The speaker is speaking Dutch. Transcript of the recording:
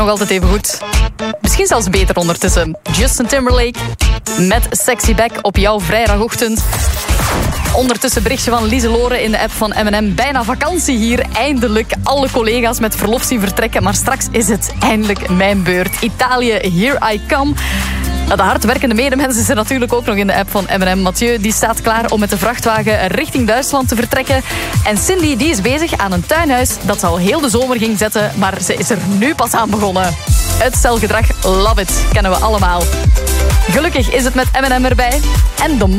nog altijd even goed. Misschien zelfs beter ondertussen. Justin Timberlake met Sexy Back op jouw vrijdagochtend. Ondertussen berichtje van Lieselore in de app van M&M. Bijna vakantie hier. Eindelijk alle collega's met verlof zien vertrekken. Maar straks is het eindelijk mijn beurt. Italië, here I come. De hardwerkende medemens is er natuurlijk ook nog in de app van M&M. Mathieu die staat klaar om met de vrachtwagen richting Duitsland te vertrekken. En Cindy die is bezig aan een tuinhuis dat ze al heel de zomer ging zetten. Maar ze is er nu pas aan begonnen. Het stelgedrag, love it, kennen we allemaal. Gelukkig is het met M&M erbij. En de